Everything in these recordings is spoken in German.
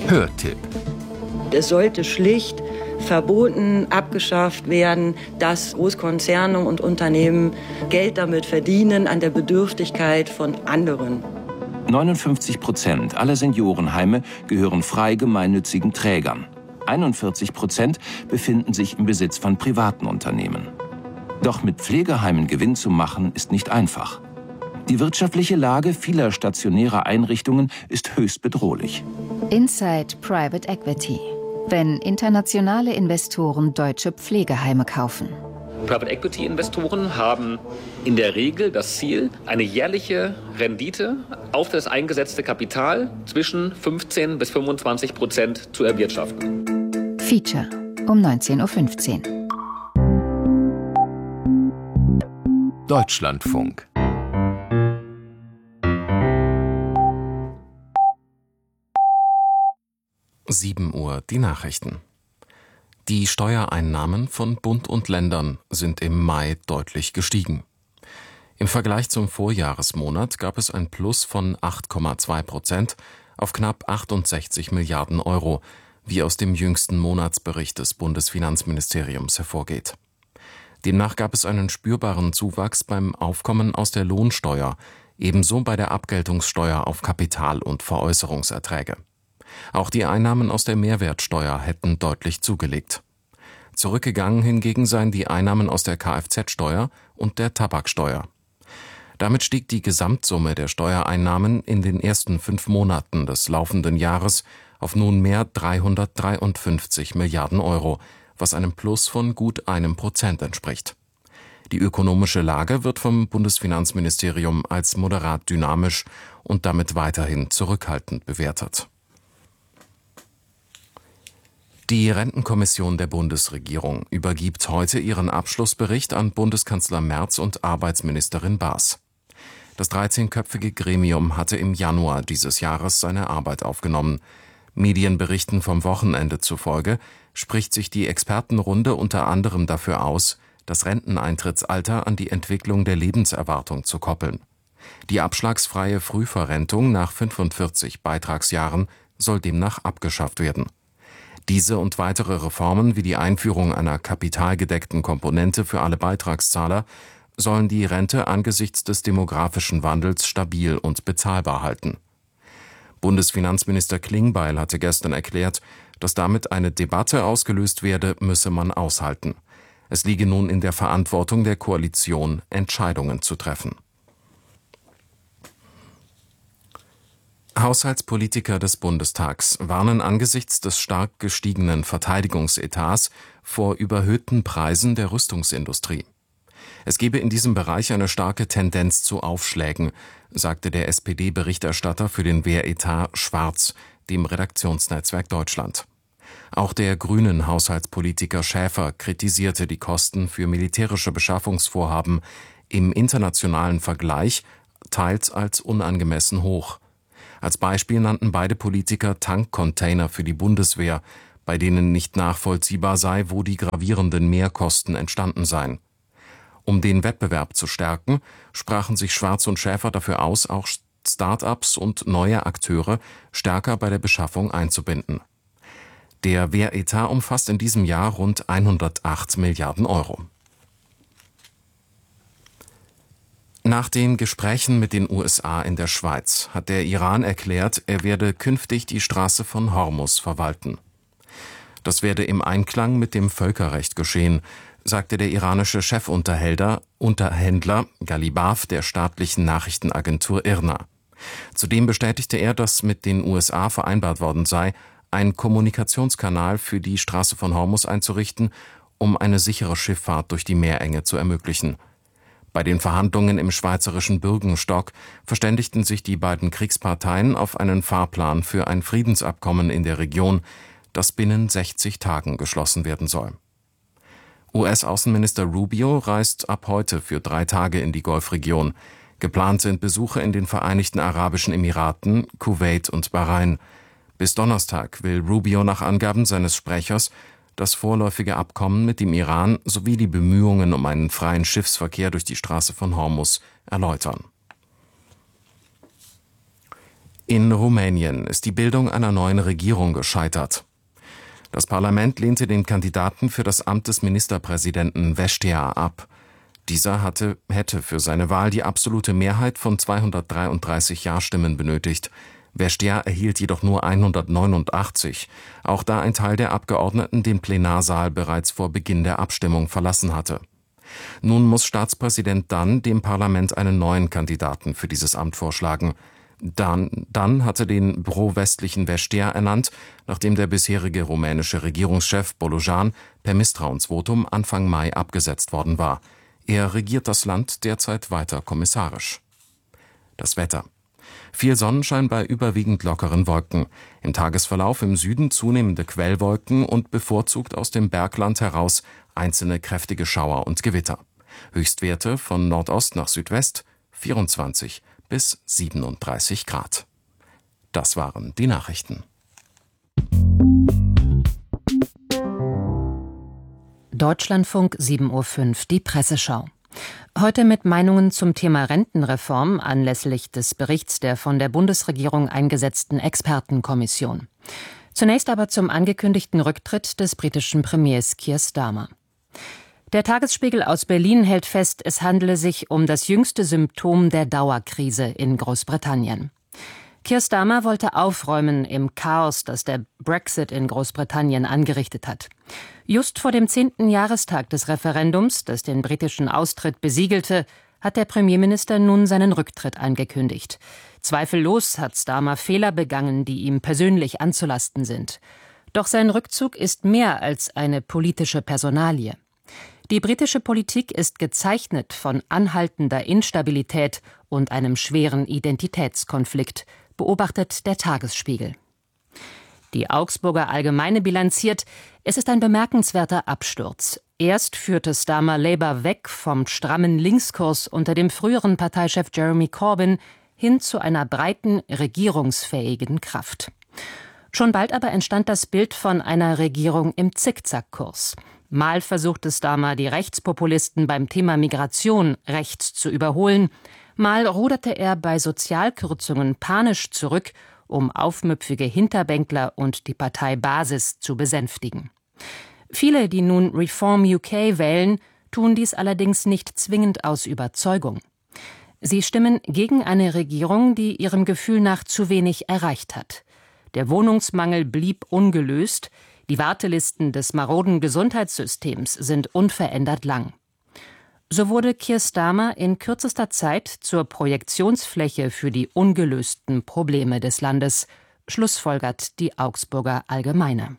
Hörtipp. Es sollte schlicht verboten, abgeschafft werden, dass Großkonzerne und Unternehmen Geld damit verdienen an der Bedürftigkeit von anderen. 59% aller Seniorenheime gehören frei gemeinnützigen Trägern. 41% befinden sich im Besitz von privaten Unternehmen. Doch mit Pflegeheimen Gewinn zu machen, ist nicht einfach. Die wirtschaftliche Lage vieler stationärer Einrichtungen ist höchst bedrohlich. Inside Private Equity. Wenn internationale Investoren deutsche Pflegeheime kaufen. Private Equity Investoren haben in der Regel das Ziel, eine jährliche Rendite auf das eingesetzte Kapital zwischen 15% bis 25% zu erwirtschaften. Feature um 19:15 Uhr. Deutschlandfunk. 7 Uhr die Nachrichten. Die Steuereinnahmen von Bund und Ländern sind im Mai deutlich gestiegen. Im Vergleich zum Vorjahresmonat gab es ein Plus von 8,2% auf knapp 68 Milliarden Euro, wie aus dem jüngsten Monatsbericht des Bundesfinanzministeriums hervorgeht. Demnach gab es einen spürbaren Zuwachs beim Aufkommen aus der Lohnsteuer, ebenso bei der Abgeltungssteuer auf Kapital- und Veräußerungserträge. Auch die Einnahmen aus der Mehrwertsteuer hätten deutlich zugelegt. Zurückgegangen hingegen seien die Einnahmen aus der Kfz-Steuer und der Tabaksteuer. Damit stieg die Gesamtsumme der Steuereinnahmen in den ersten 5 Monaten des laufenden Jahres auf nunmehr 353 Milliarden Euro, was einem Plus von gut 1% entspricht. Die ökonomische Lage wird vom Bundesfinanzministerium als moderat dynamisch und damit weiterhin zurückhaltend bewertet. Die Rentenkommission der Bundesregierung übergibt heute ihren Abschlussbericht an Bundeskanzler Merz und Arbeitsministerin Baas. Das 13-köpfige Gremium hatte im Januar dieses Jahres seine Arbeit aufgenommen. Medienberichten vom Wochenende zufolge spricht sich die Expertenrunde unter anderem dafür aus, das Renteneintrittsalter an die Entwicklung der Lebenserwartung zu koppeln. Die abschlagsfreie Frühverrentung nach 45 Beitragsjahren soll demnach abgeschafft werden. Diese und weitere Reformen wie die Einführung einer kapitalgedeckten Komponente für alle Beitragszahler sollen die Rente angesichts des demografischen Wandels stabil und bezahlbar halten. Bundesfinanzminister Klingbeil hatte gestern erklärt, dass damit eine Debatte ausgelöst werde, müsse man aushalten. Es liege nun in der Verantwortung der Koalition, Entscheidungen zu treffen. Haushaltspolitiker des Bundestags warnen angesichts des stark gestiegenen Verteidigungsetats vor überhöhten Preisen der Rüstungsindustrie. Es gebe in diesem Bereich eine starke Tendenz zu Aufschlägen, sagte der SPD-Berichterstatter für den Wehretat Schwarz, dem Redaktionsnetzwerk Deutschland. Auch der grünen Haushaltspolitiker Schäfer kritisierte die Kosten für militärische Beschaffungsvorhaben im internationalen Vergleich teils als unangemessen hoch. Als Beispiel nannten beide Politiker Tankcontainer für die Bundeswehr, bei denen nicht nachvollziehbar sei, wo die gravierenden Mehrkosten entstanden seien. Um den Wettbewerb zu stärken, sprachen sich Schwarz und Schäfer dafür aus, auch Start-ups und neue Akteure stärker bei der Beschaffung einzubinden. Der Wehretat umfasst in diesem Jahr rund 108 Milliarden Euro. Nach den Gesprächen mit den USA in der Schweiz hat der Iran erklärt, er werde künftig die Straße von Hormuz verwalten. Das werde im Einklang mit dem Völkerrecht geschehen, sagte der iranische Chefunterhändler Ghalibaf der staatlichen Nachrichtenagentur IRNA. Zudem bestätigte er, dass mit den USA vereinbart worden sei, einen Kommunikationskanal für die Straße von Hormuz einzurichten, um eine sichere Schifffahrt durch die Meerenge zu ermöglichen. Bei den Verhandlungen im schweizerischen Bürgenstock verständigten sich die beiden Kriegsparteien auf einen Fahrplan für ein Friedensabkommen in der Region, das binnen 60 Tagen geschlossen werden soll. US-Außenminister Rubio reist ab heute für 3 Tage in die Golfregion. Geplant sind Besuche in den Vereinigten Arabischen Emiraten, Kuwait und Bahrain. Bis Donnerstag will Rubio nach Angaben seines Sprechers das vorläufige Abkommen mit dem Iran sowie die Bemühungen um einen freien Schiffsverkehr durch die Straße von Hormuz erläutern. In Rumänien ist die Bildung einer neuen Regierung gescheitert. Das Parlament lehnte den Kandidaten für das Amt des Ministerpräsidenten Vestea ab. Dieser hätte für seine Wahl die absolute Mehrheit von 233 Ja-Stimmen benötigt. Vestea erhielt jedoch nur 189, auch da ein Teil der Abgeordneten den Plenarsaal bereits vor Beginn der Abstimmung verlassen hatte. Nun muss Staatspräsident Dan dem Parlament einen neuen Kandidaten für dieses Amt vorschlagen. Dan hatte den pro-westlichen Vestea ernannt, nachdem der bisherige rumänische Regierungschef Bolojan per Misstrauensvotum Anfang Mai abgesetzt worden war. Er regiert das Land derzeit weiter kommissarisch. Das Wetter. Viel Sonnenschein bei überwiegend lockeren Wolken. Im Tagesverlauf im Süden zunehmende Quellwolken und bevorzugt aus dem Bergland heraus einzelne kräftige Schauer und Gewitter. Höchstwerte von Nordost nach Südwest 24 bis 37 Grad. Das waren die Nachrichten. Deutschlandfunk 7:05 Uhr, die Presseschau. Heute mit Meinungen zum Thema Rentenreform anlässlich des Berichts der von der Bundesregierung eingesetzten Expertenkommission. Zunächst aber zum angekündigten Rücktritt des britischen Premiers Keir Starmer. Der Tagesspiegel aus Berlin hält fest, es handele sich um das jüngste Symptom der Dauerkrise in Großbritannien. Keir Starmer wollte aufräumen im Chaos, das der Brexit in Großbritannien angerichtet hat. Just vor dem 10. Jahrestag des Referendums, das den britischen Austritt besiegelte, hat der Premierminister nun seinen Rücktritt angekündigt. Zweifellos hat Starmer Fehler begangen, die ihm persönlich anzulasten sind. Doch sein Rückzug ist mehr als eine politische Personalie. Die britische Politik ist gezeichnet von anhaltender Instabilität und einem schweren Identitätskonflikt, beobachtet der Tagesspiegel. Die Augsburger Allgemeine bilanziert, es ist ein bemerkenswerter Absturz. Erst führte Starmer Labour weg vom strammen Linkskurs unter dem früheren Parteichef Jeremy Corbyn hin zu einer breiten, regierungsfähigen Kraft. Schon bald aber entstand das Bild von einer Regierung im Zickzackkurs. Mal versuchte Starmer, die Rechtspopulisten beim Thema Migration rechts zu überholen, mal ruderte er bei Sozialkürzungen panisch zurück, um aufmüpfige Hinterbänkler und die Parteibasis zu besänftigen. Viele, die nun Reform UK wählen, tun dies allerdings nicht zwingend aus Überzeugung. Sie stimmen gegen eine Regierung, die ihrem Gefühl nach zu wenig erreicht hat. Der Wohnungsmangel blieb ungelöst, die Wartelisten des maroden Gesundheitssystems sind unverändert lang. So wurde Keir Starmer in kürzester Zeit zur Projektionsfläche für die ungelösten Probleme des Landes, schlussfolgert die Augsburger Allgemeine.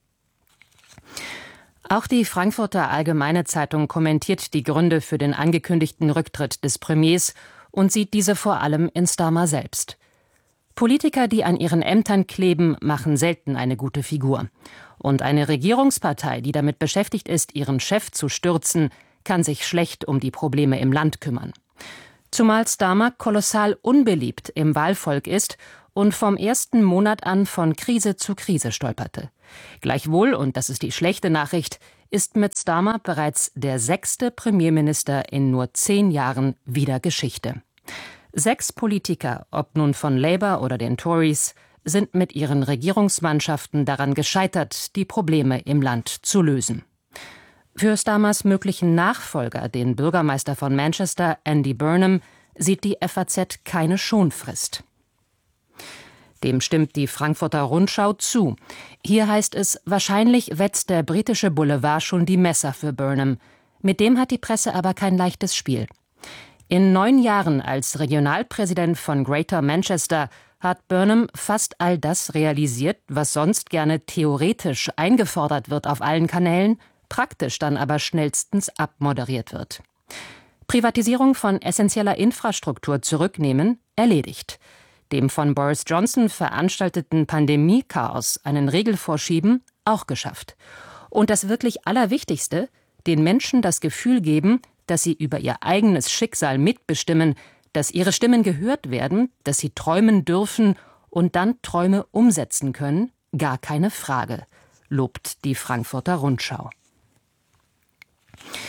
Auch die Frankfurter Allgemeine Zeitung kommentiert die Gründe für den angekündigten Rücktritt des Premiers und sieht diese vor allem in Starmer selbst. Politiker, die an ihren Ämtern kleben, machen selten eine gute Figur. Und eine Regierungspartei, die damit beschäftigt ist, ihren Chef zu stürzen, kann sich schlecht um die Probleme im Land kümmern. Zumal Starmer kolossal unbeliebt im Wahlvolk ist und vom ersten Monat an von Krise zu Krise stolperte. Gleichwohl, und das ist die schlechte Nachricht, ist mit Starmer bereits der 6. Premierminister in nur 10 Jahren wieder Geschichte. 6 Politiker, ob nun von Labour oder den Tories, sind mit ihren Regierungsmannschaften daran gescheitert, die Probleme im Land zu lösen. Für Starmers möglichen Nachfolger, den Bürgermeister von Manchester, Andy Burnham, sieht die FAZ keine Schonfrist. Dem stimmt die Frankfurter Rundschau zu. Hier heißt es, wahrscheinlich wetzt der britische Boulevard schon die Messer für Burnham. Mit dem hat die Presse aber kein leichtes Spiel. In 9 Jahren als Regionalpräsident von Greater Manchester hat Burnham fast all das realisiert, was sonst gerne theoretisch eingefordert wird auf allen Kanälen, praktisch dann aber schnellstens abmoderiert wird. Privatisierung von essentieller Infrastruktur zurücknehmen, erledigt. Dem von Boris Johnson veranstalteten Pandemie-Chaos einen Riegel vorschieben, auch geschafft. Und das wirklich Allerwichtigste, den Menschen das Gefühl geben, dass sie über ihr eigenes Schicksal mitbestimmen, dass ihre Stimmen gehört werden, dass sie träumen dürfen und dann Träume umsetzen können, gar keine Frage, lobt die Frankfurter Rundschau.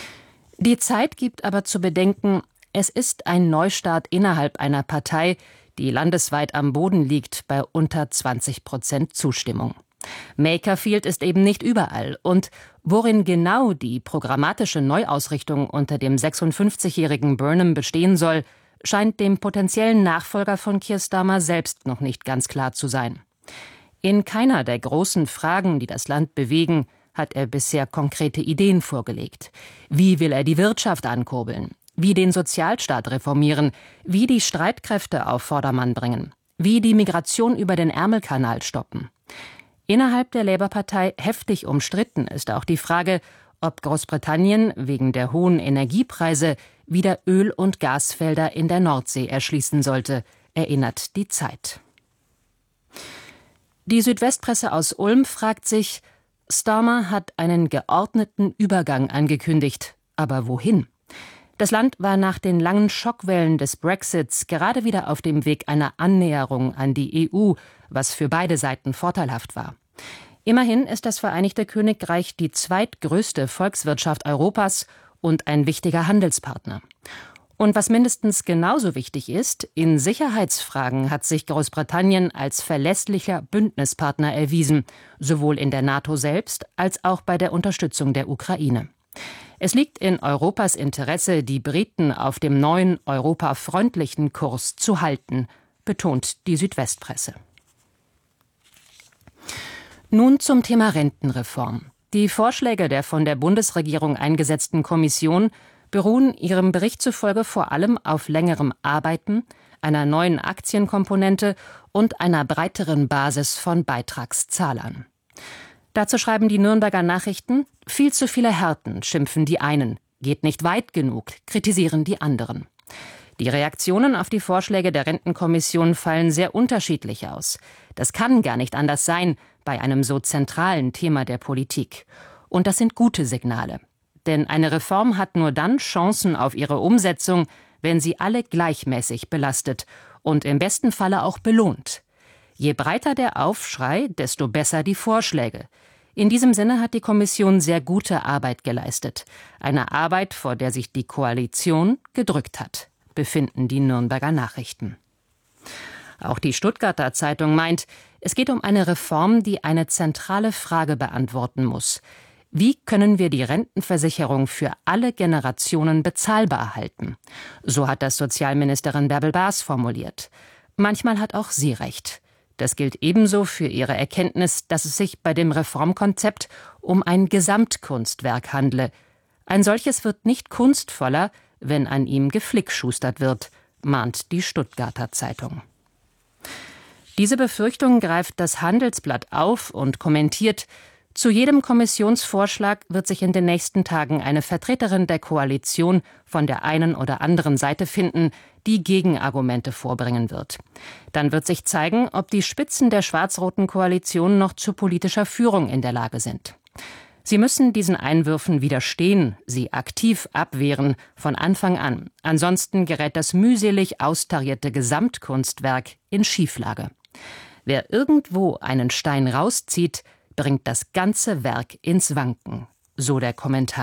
Die Zeit gibt aber zu bedenken, es ist ein Neustart innerhalb einer Partei, die landesweit am Boden liegt bei unter 20% Zustimmung. Makerfield ist eben nicht überall. Und worin genau die programmatische Neuausrichtung unter dem 56-jährigen Burnham bestehen soll, scheint dem potenziellen Nachfolger von Keir Starmer selbst noch nicht ganz klar zu sein. In keiner der großen Fragen, die das Land bewegen, hat er bisher konkrete Ideen vorgelegt. Wie will er die Wirtschaft ankurbeln? Wie den Sozialstaat reformieren? Wie die Streitkräfte auf Vordermann bringen? Wie die Migration über den Ärmelkanal stoppen? Innerhalb der Labour-Partei heftig umstritten ist auch die Frage, ob Großbritannien wegen der hohen Energiepreise wieder Öl- und Gasfelder in der Nordsee erschließen sollte, erinnert die Zeit. Die Südwestpresse aus Ulm fragt sich, Starmer hat einen geordneten Übergang angekündigt. Aber wohin? Das Land war nach den langen Schockwellen des Brexits gerade wieder auf dem Weg einer Annäherung an die EU, was für beide Seiten vorteilhaft war. Immerhin ist das Vereinigte Königreich die zweitgrößte Volkswirtschaft Europas und ein wichtiger Handelspartner. Und was mindestens genauso wichtig ist, in Sicherheitsfragen hat sich Großbritannien als verlässlicher Bündnispartner erwiesen, sowohl in der NATO selbst als auch bei der Unterstützung der Ukraine. Es liegt in Europas Interesse, die Briten auf dem neuen europafreundlichen Kurs zu halten, betont die Südwestpresse. Nun zum Thema Rentenreform. Die Vorschläge der von der Bundesregierung eingesetzten Kommission beruhen ihrem Bericht zufolge vor allem auf längerem Arbeiten, einer neuen Aktienkomponente und einer breiteren Basis von Beitragszahlern. Dazu schreiben die Nürnberger Nachrichten, viel zu viele Härten, schimpfen die einen, geht nicht weit genug, kritisieren die anderen. Die Reaktionen auf die Vorschläge der Rentenkommission fallen sehr unterschiedlich aus. Das kann gar nicht anders sein bei einem so zentralen Thema der Politik. Und das sind gute Signale. Denn eine Reform hat nur dann Chancen auf ihre Umsetzung, wenn sie alle gleichmäßig belastet und im besten Falle auch belohnt. Je breiter der Aufschrei, desto besser die Vorschläge. In diesem Sinne hat die Kommission sehr gute Arbeit geleistet. Eine Arbeit, vor der sich die Koalition gedrückt hat, befinden die Nürnberger Nachrichten. Auch die Stuttgarter Zeitung meint, es geht um eine Reform, die eine zentrale Frage beantworten muss. Wie können wir die Rentenversicherung für alle Generationen bezahlbar halten? So hat das Sozialministerin Bärbel Baas formuliert. Manchmal hat auch sie recht. Das gilt ebenso für ihre Erkenntnis, dass es sich bei dem Reformkonzept um ein Gesamtkunstwerk handle. Ein solches wird nicht kunstvoller, wenn an ihm geflickschustert wird, mahnt die Stuttgarter Zeitung. Diese Befürchtung greift das Handelsblatt auf und kommentiert, zu jedem Kommissionsvorschlag wird sich in den nächsten Tagen eine Vertreterin der Koalition von der einen oder anderen Seite finden, die Gegenargumente vorbringen wird. Dann wird sich zeigen, ob die Spitzen der schwarz-roten Koalition noch zu politischer Führung in der Lage sind. Sie müssen diesen Einwürfen widerstehen, sie aktiv abwehren, von Anfang an. Ansonsten gerät das mühselig austarierte Gesamtkunstwerk in Schieflage. Wer irgendwo einen Stein rauszieht, bringt das ganze Werk ins Wanken, so der Kommentar.